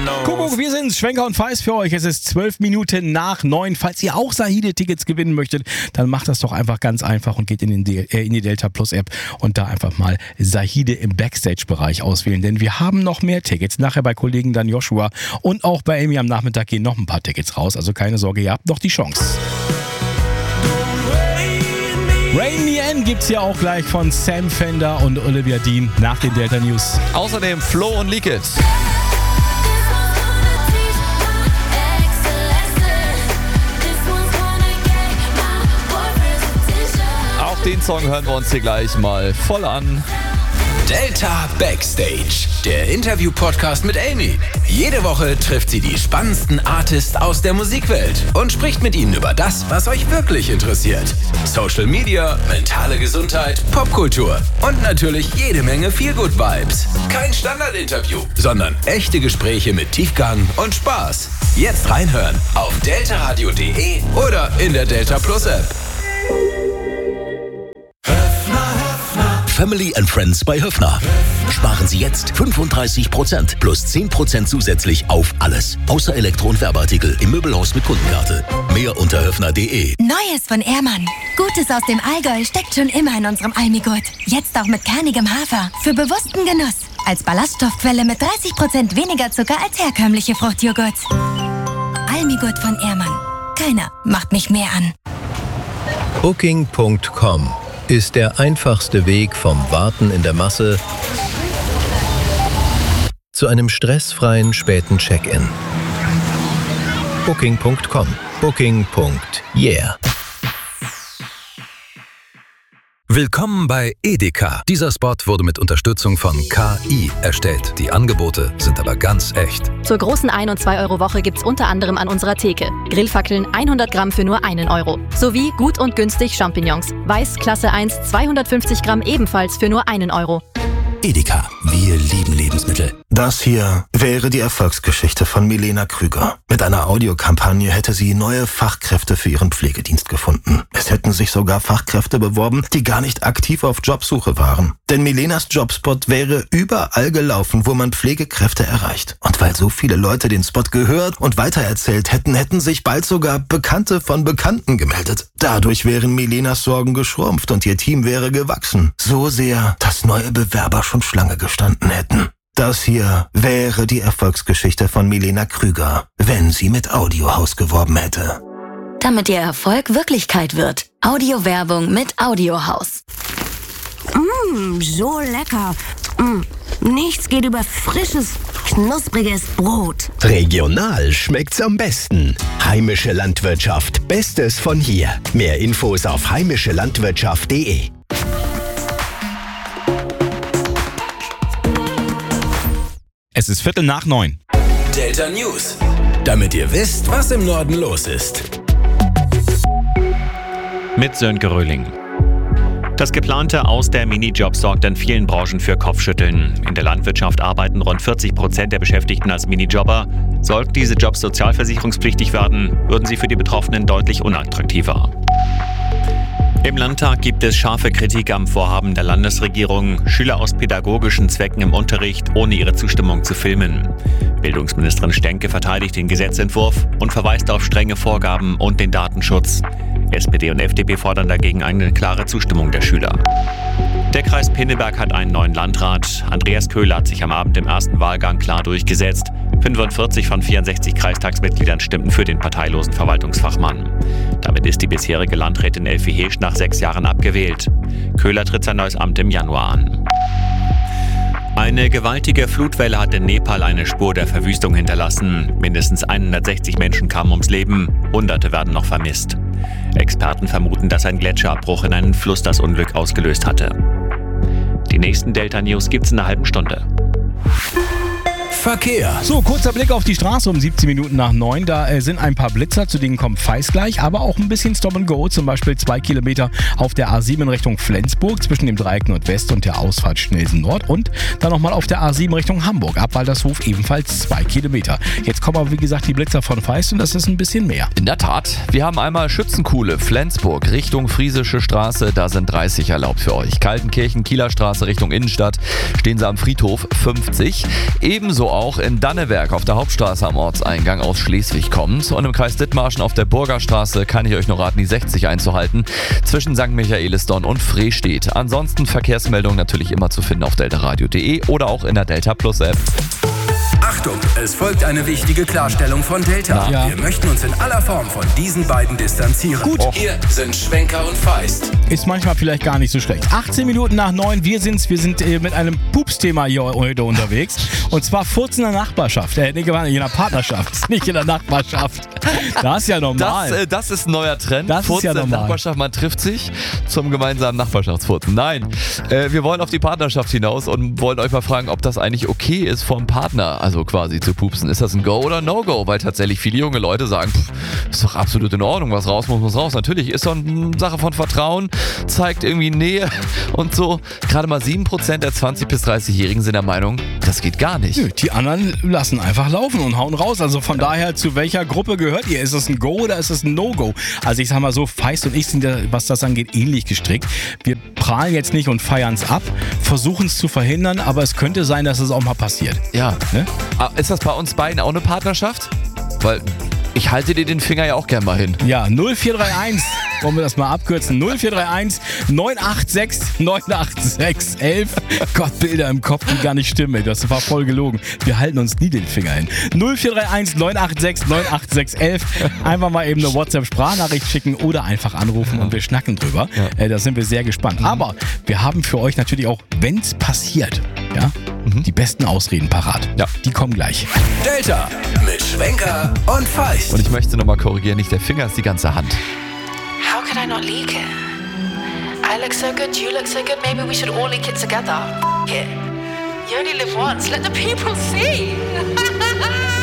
Kuckuck, wir sind's, Schwenker und Feist für euch. Es ist 12 Minuten nach 9. Falls ihr auch Sahide-Tickets gewinnen möchtet, dann macht das doch einfach ganz einfach und geht in die Delta Plus App und da einfach mal Sahide im Backstage-Bereich auswählen. Denn wir haben noch mehr Tickets. Nachher bei Kollegen dann Joshua und auch bei Amy am Nachmittag gehen noch ein paar Tickets raus. Also keine Sorge, ihr habt noch die Chance. Rain Me In gibt's ja auch gleich von Sam Fender und Olivia Dean nach den Delta News. Außerdem Flo und Leak It. Auch den Song hören wir uns hier gleich mal voll an. Delta Backstage, der Interview-Podcast mit Amy. Jede Woche trifft sie die spannendsten Artists aus der Musikwelt und spricht mit ihnen über das, was euch wirklich interessiert. Social Media, mentale Gesundheit, Popkultur und natürlich jede Menge Feel-Good-Vibes. Kein Standardinterview, sondern echte Gespräche mit Tiefgang und Spaß. Jetzt reinhören auf deltaradio.de oder in der Delta Plus App. Family and Friends bei Höffner. Sparen Sie jetzt 35% plus 10% zusätzlich auf alles. Außer Elektro- und Werbeartikel im Möbelhaus mit Kundenkarte. Mehr unter höffner.de. Neues von Ehrmann. Gutes aus dem Allgäu steckt schon immer in unserem Almigurt. Jetzt auch mit kernigem Hafer. Für bewussten Genuss. Als Ballaststoffquelle mit 30% weniger Zucker als herkömmliche Fruchtjoghurts. Almigurt von Ehrmann. Keiner macht mich mehr an. Booking.com ist der einfachste Weg vom Warten in der Masse zu einem stressfreien späten Check-in. Booking.com. Booking.yeah. Willkommen bei Edeka. Dieser Spot wurde mit Unterstützung von KI erstellt. Die Angebote sind aber ganz echt. Zur großen 1- und 2-Euro-Woche gibt's unter anderem an unserer Theke Grillfackeln 100 Gramm für nur 1 Euro. Sowie gut und günstig Champignons. Weiß Klasse 1 250 Gramm ebenfalls für nur 1 Euro. Edeka. Wir lieben Lebensmittel. Das hier wäre die Erfolgsgeschichte von Milena Krüger. Mit einer Audiokampagne hätte sie neue Fachkräfte für ihren Pflegedienst gefunden. Es hätten sich sogar Fachkräfte beworben, die gar nicht aktiv auf Jobsuche waren. Denn Milenas Jobspot wäre überall gelaufen, wo man Pflegekräfte erreicht. Und weil so viele Leute den Spot gehört und weitererzählt hätten, hätten sich bald sogar Bekannte von Bekannten gemeldet. Dadurch wären Milenas Sorgen geschrumpft und ihr Team wäre gewachsen. So sehr, dass neue Bewerber schon Schlange gestanden hätten. Das hier wäre die Erfolgsgeschichte von Milena Krüger, wenn sie mit Audiohaus geworben hätte. Damit ihr Erfolg Wirklichkeit wird. Audiowerbung mit Audiohaus. So lecker. Nichts geht über frisches, knuspriges Brot. Regional schmeckt's am besten. Heimische Landwirtschaft. Bestes von hier. Mehr Infos auf heimischelandwirtschaft.de. Es ist 8:45. Delta News, damit ihr wisst, was im Norden los ist. Mit Sönke Röhling. Das geplante Aus der Minijobs sorgt in vielen Branchen für Kopfschütteln. In der Landwirtschaft arbeiten rund 40% der Beschäftigten als Minijobber. Sollten diese Jobs sozialversicherungspflichtig werden, würden sie für die Betroffenen deutlich unattraktiver. Im Landtag gibt es scharfe Kritik am Vorhaben der Landesregierung, Schüler aus pädagogischen Zwecken im Unterricht ohne ihre Zustimmung zu filmen. Bildungsministerin Stenke verteidigt den Gesetzentwurf und verweist auf strenge Vorgaben und den Datenschutz. SPD und FDP fordern dagegen eine klare Zustimmung der Schüler. Der Kreis Pinneberg hat einen neuen Landrat. Andreas Köhler hat sich am Abend im ersten Wahlgang klar durchgesetzt. 45 von 64 Kreistagsmitgliedern stimmten für den parteilosen Verwaltungsfachmann. Damit ist die bisherige Landrätin Elfie Heesch nach 6 Jahren abgewählt. Köhler tritt sein neues Amt im Januar an. Eine gewaltige Flutwelle hat in Nepal eine Spur der Verwüstung hinterlassen. Mindestens 160 Menschen kamen ums Leben, Hunderte werden noch vermisst. Experten vermuten, dass ein Gletscherabbruch in einen Fluss das Unglück ausgelöst hatte. Die nächsten Delta News gibt's in einer halben Stunde. Verkehr. So, kurzer Blick auf die Straße um 17 Minuten nach 9. Da sind ein paar Blitzer, zu denen kommt Feist gleich, aber auch ein bisschen Stop and Go. Zum Beispiel 2 Kilometer auf der A7 in Richtung Flensburg zwischen dem Dreieck Nordwest und der Ausfahrt Schnelsen Nord. Und dann nochmal auf der A7 Richtung Hamburg, ab Waltershof ebenfalls 2 Kilometer. Jetzt kommen aber wie gesagt die Blitzer von Feist und das ist ein bisschen mehr. In der Tat, wir haben einmal Schützenkuhle, Flensburg Richtung Friesische Straße, da sind 30 erlaubt für euch. Kaltenkirchen, Kieler Straße Richtung Innenstadt, stehen sie am Friedhof 50. Ebenso auch in Danneberg auf der Hauptstraße am Ortseingang aus Schleswig kommt. Und im Kreis Dithmarschen auf der Burgerstraße kann ich euch nur raten, die 60 einzuhalten. Zwischen St. Michaelisdorf und Frestedt. Ansonsten Verkehrsmeldungen natürlich immer zu finden auf deltaradio.de oder auch in der Delta Plus App. Achtung, es folgt eine wichtige Klarstellung von Delta. Ja. Wir möchten uns in aller Form von diesen beiden distanzieren. Gut. Hier sind Schwenker und Feist. Ist manchmal vielleicht gar nicht so schlecht. 18 Minuten nach 9, wir sind mit einem Pups-Thema hier heute unterwegs. Und zwar Furzen in der Nachbarschaft. Nicht in der Partnerschaft, nicht in der Nachbarschaft. Das ist ja normal. Das ist ein neuer Trend. Das Furzen ist ja in der normal. Nachbarschaft, man trifft sich zum gemeinsamen Nachbarschaftsfurzen. Nein, wir wollen auf die Partnerschaft hinaus und wollen euch mal fragen, ob das eigentlich okay ist vom Partner, also quasi zu pupsen. Ist das ein Go oder No-Go? Weil tatsächlich viele junge Leute sagen, ist doch absolut in Ordnung, was raus muss raus. Natürlich ist doch eine Sache von Vertrauen, zeigt irgendwie Nähe und so. Gerade mal 7% der 20- bis 30-Jährigen sind der Meinung, das geht gar nicht. Nö, die anderen lassen einfach laufen und hauen raus. Also von daher, zu welcher Gruppe gehört ihr? Ist es ein Go oder ist es ein No-Go? Also ich sag mal so, Feist und ich sind ja, was das angeht, ähnlich gestrickt. Wir prahlen jetzt nicht und feiern es ab, versuchen es zu verhindern, aber es könnte sein, dass es auch mal passiert. Ja. Ne? Ist das bei uns beiden auch eine Partnerschaft? Weil ich halte dir den Finger ja auch gern mal hin. Ja, 0431, wollen wir das mal abkürzen, 0431 986 986 11. Gott, Bilder im Kopf, die gar nicht stimmen, ey. Das war voll gelogen. Wir halten uns nie den Finger hin. 0431 986 986 11. Einfach mal eben eine WhatsApp-Sprachnachricht schicken oder einfach anrufen und wir schnacken drüber. Ja. Da sind wir sehr gespannt. Aber wir haben für euch natürlich auch, wenn es passiert, ja, die besten Ausreden parat. Ja. Die kommen gleich. Delta mit Schwenker und Feist. Und ich möchte nochmal korrigieren, nicht der Finger, ist die ganze Hand. How could I not leak it? I look so good, you look so good, maybe we should all leak it together. F*** it. You only live once, let the people see.